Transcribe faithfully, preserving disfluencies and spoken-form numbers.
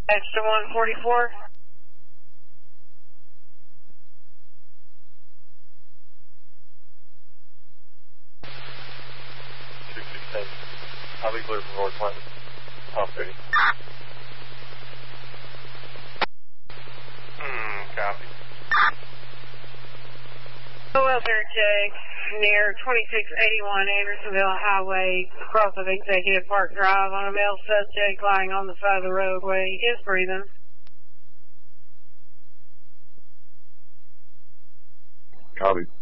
Extra one forty-four. two sixteen. I'll be clear from North Clinton. Top thirty. Hmm, copy. Welfare check near twenty-six eighty-one Andersonville Highway, across of Executive Park Drive on a male subject lying on the side of the roadway. Is breathing. Copy.